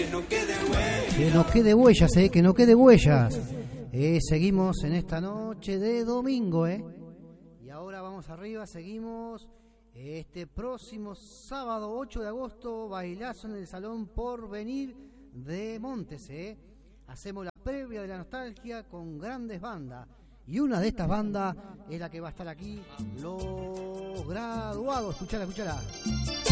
Que no quede huellas, que no quede huellas. Seguimos en esta noche de domingo, Y ahora vamos arriba, seguimos. Este próximo sábado 8 de agosto, bailazo en el Salón Porvenir de Montes, Hacemos la previa de la nostalgia con grandes bandas. Y una de estas bandas es la que va a estar aquí, Los Graduados. Escuchala.